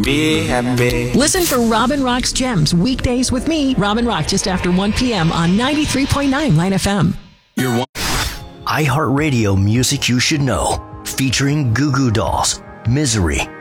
Be happy. Listen for Robin Rock's Gems weekdays with me, Robin Rock, just after 1 p.m. on 93.9 Line FM. iHeartRadio Music You Should Know, featuring Goo Goo Dolls, Misery,